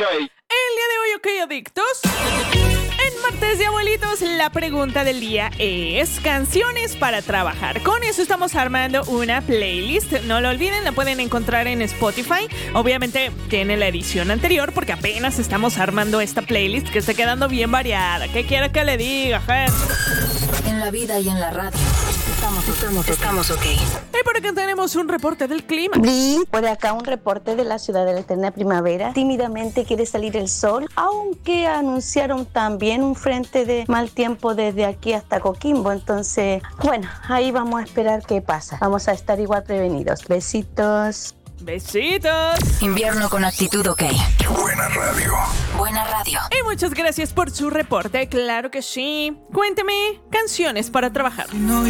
El día de hoy, ok, adictos. En Martes de Abuelitos, la pregunta del día es canciones para trabajar. Con eso estamos armando una playlist. No lo olviden, la pueden encontrar en Spotify. Obviamente tiene la edición anterior porque apenas estamos armando esta playlist que está quedando bien variada. ¿Qué quiere que le diga, gente? En la vida y en la radio. Estamos ok. Y por acá tenemos un reporte del clima. Por acá un reporte de la ciudad de la eterna primavera. Tímidamente quiere salir el sol, aunque anunciaron también un frente de mal tiempo desde aquí hasta Coquimbo. Entonces, bueno, ahí vamos a esperar qué pasa. Vamos a estar igual prevenidos. Besitos. Besitos. Invierno con actitud ok. Buena radio. Buena radio. Y muchas gracias por su reporte. Claro que sí. Cuénteme, canciones para trabajar. No